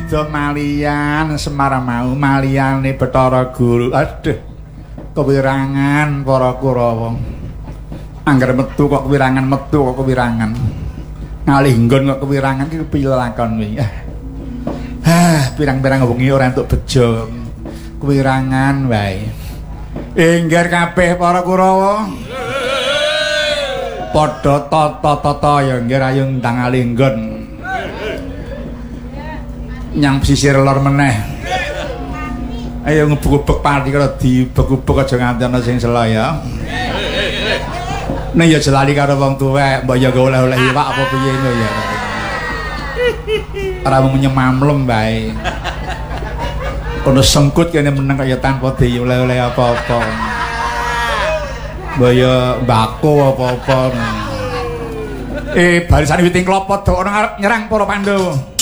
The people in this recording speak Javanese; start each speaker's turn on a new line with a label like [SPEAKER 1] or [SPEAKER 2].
[SPEAKER 1] sida malian Semar mau maliyane Bathara Guru. Aduh. Kewirangan para Kurawa. Angger metu kok kewirangan ngalih nggon kok kewirangan iki piye lakon kuwi. Pirang-pirang wengi ora entuk bejo. Kewirangan wae. Engger kabeh para Kurawa. Padha tata-tata ya nggih ayo ndang ngalih nggon. Nyang pesisir lor meneh. Ayo ngebuk-ubuk pati kalau dibek-ubuk aja nganti ana sing sela ya. Nek ya jelali karo wong tuwek, mbok ya oleh-oleh iwak apa piye ngono ya. Ora mung nyemamlem bae. Ono sengkut kene meneng kaya tanpa dioleh-oleh apa-apa. Mbok ya mbako apa-apa. Barisan witing klapa dok ana nyerang para Pandhawa.